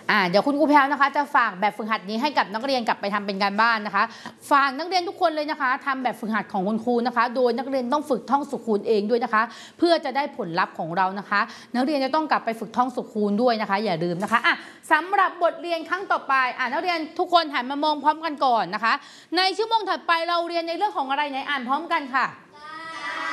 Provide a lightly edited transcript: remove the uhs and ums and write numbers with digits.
เดี๋ยวคุณครูแพลวนะคะจะฝากแบบฝึกหัดนี้ให้กับนักเรียนกลับไปทำเป็นการบ้านนะคะฝากนักเรียนทุกคนเลยนะคะทำแบบฝึกหัดของคุณครูนะคะโดยนักเรียนต้องฝึกท่องสุขคูณเองด้วยนะคะเพื่อจะได้ผลลัพธ์ของเรานะคะนักเรียนจะต้องกลับไปฝึกท่องสุขคูณด้วยนะคะอย่าลืมนะคะสำหรับบทเรียนครั้งต่อไปนักเรียนทุกคนหันมามองพร้อมกันก่อนนะคะในชั่วโมงถัดไปเราเรียนในเรื่องของอะไรไหนอ่านพร้อมกันค่ะ